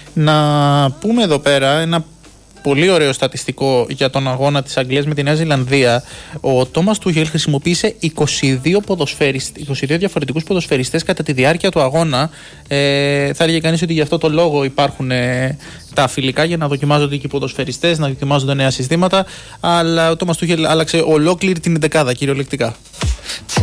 Να πούμε εδώ πέρα ένα πολύ ωραίο στατιστικό για τον αγώνα της Αγγλίας με τη Νέα Ζηλανδία. Ο Τόμας Τούχελ χρησιμοποίησε 22 διαφορετικούς ποδοσφαιριστές κατά τη διάρκεια του αγώνα. Θα έλεγε κανείς ότι γι' αυτό το λόγο υπάρχουν τα φιλικά, για να δοκιμάζονται και οι ποδοσφαιριστές, να δοκιμάζονται νέα συστήματα. Αλλά ο Τόμας Τούχελ άλλαξε ολόκληρη την 11η κυριολεκτικά.